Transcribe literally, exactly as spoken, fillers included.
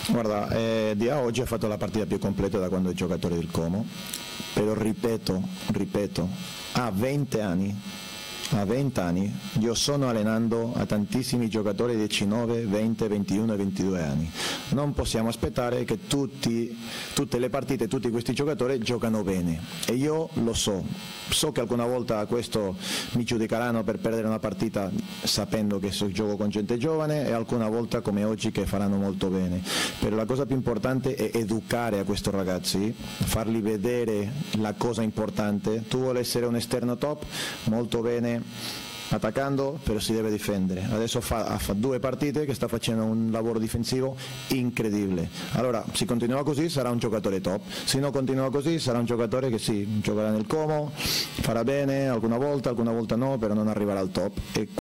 Guarda, eh, Dia oggi ha fatto la partita più completa da quando è giocatore del Como, però ripeto, ripeto, ha venti anni, a venti anni, io sono allenando a tantissimi giocatori di diciannove, venti, ventuno e ventidue anni. Non possiamo aspettare che tutti, tutte le partite, tutti questi giocatori giocano bene. E io lo so, so che alcuna volta questo mi giudicheranno per perdere una partita sapendo che so, gioco con gente giovane e alcuna volta come oggi che faranno molto bene. Però la cosa più importante è educare a questi ragazzi, farli vedere la cosa importante. Tu vuoi essere un esterno top? Molto bene, attaccando, però si deve difendere. Adesso fa, fa due partite che sta facendo un lavoro difensivo incredibile. Allora, se continua così sarà un giocatore top, se non continua così sarà un giocatore che sì, giocherà nel Como, farà bene alcuna volta, alcuna volta no, però non arriverà al top. E